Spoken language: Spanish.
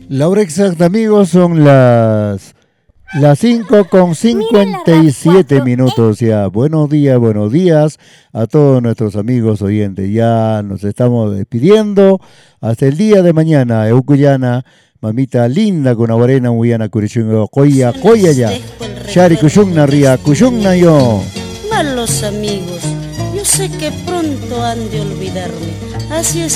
La hora exacta, amigos, son las 5:57 ya. Buenos días a todos nuestros amigos oyentes. Ya nos estamos despidiendo. Hasta el día de mañana. Eucuyana, mamita linda con abarena huyana curishungo. Koya, koya ya. Shari kushungna ria, kushungna yo. Malos amigos, yo sé que pronto han de olvidarme. Así es.